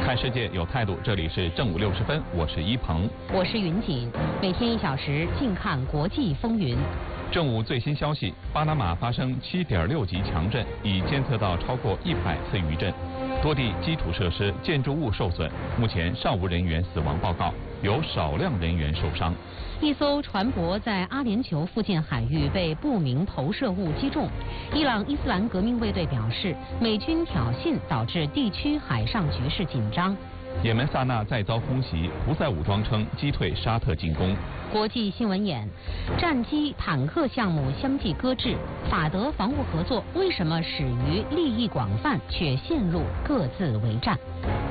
看世界有态度，这里是正午60分，我是一鹏， 我是云锦，每天1小时，静看国际风云。 正午最新消息，巴拿马发生7.6级强震，已监测到超过100次余震，多地基础设施、建筑物受损，目前尚无人员死亡报告，有少量人员受伤。 一艘船舶在阿联酋附近海域被不明投射物击中。伊朗伊斯兰革命卫队表示，美军挑衅导致地区海上局势紧张。 也门萨那再遭空袭，胡塞武装称击退沙特进攻。 国际新闻眼：战机、坦克项目相继搁置，法德防务合作为什么始于利益广泛，却陷入各自为战？